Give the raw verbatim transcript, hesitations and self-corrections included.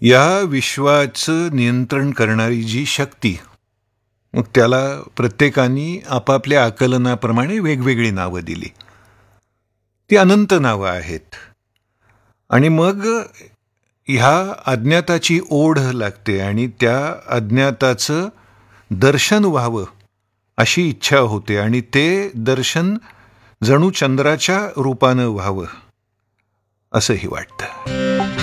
या विश्वाचं नियंत्रण करणारी जी शक्ती, मग त्याला प्रत्येकाने आपापल्या आकलनाप्रमाणे वेगवेगळी नावं दिली. ती अनंत नावं आहेत. आणि मग ह्या अज्ञाताची ओढ लागते आणि त्या अज्ञाताचं दर्शन व्हावं अशी इच्छा होते आणि ते दर्शन जणू चंद्राच्या रूपानं व्हावं असंही वाटतं.